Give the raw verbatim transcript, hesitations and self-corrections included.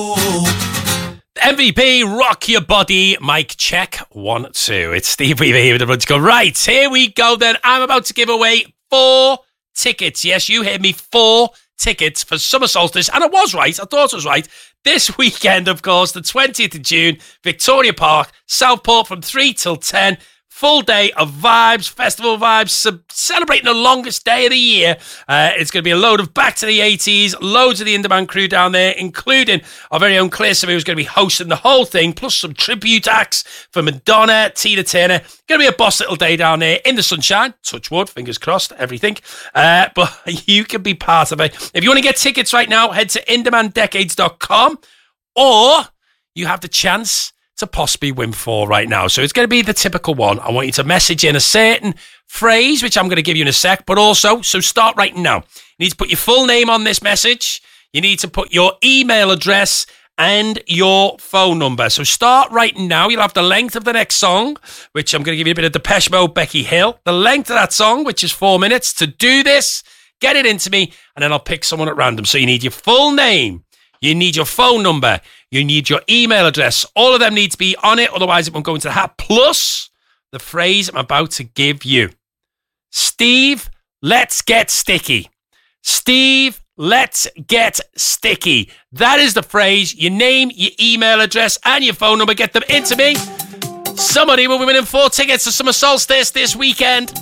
M V P, rock your body. Mic check, one, two. It's Steve Weaver here with the Blood Go. Right, here we go then. I'm about to give away four tickets. Yes, you heard me, four tickets for Summer Solstice. And I was right. I thought I was right. This weekend, of course, the twentieth of June, Victoria Park, Southport from three till ten. Full day of vibes, festival vibes, sub- celebrating the longest day of the year. Uh, it's going to be a load of Back to the eighties, loads of the Indie crew down there, including our very own Claire Saville, who's going to be hosting the whole thing, plus some tribute acts for Madonna, Tina Turner. Going to be a boss little day down there in the sunshine. Touch wood, fingers crossed, everything. Uh, but you can be part of it. If you want to get tickets right now, head to indemand decades dot com, or you have the chance to possibly win four right now. So it's going to be the typical one. I want you to message in a certain phrase, which I'm going to give you in a sec, but also, so start right now. You need to put your full name on this message. You need to put your email address and your phone number. So start right now. You'll have the length of the next song, which I'm going to give you a bit of Depeche Mode, Becky Hill. The length of that song, which is four minutes. To do this, get it into me, and then I'll pick someone at random. So you need your full name. You need your phone number. You need your email address. All of them need to be on it. Otherwise, it won't go into the hat. Plus, the phrase I'm about to give you. Steve, let's get sticky. Steve, let's get sticky. That is the phrase. Your name, your email address, and your phone number. Get them into me. Somebody will be winning four tickets to Summer Solstice this weekend.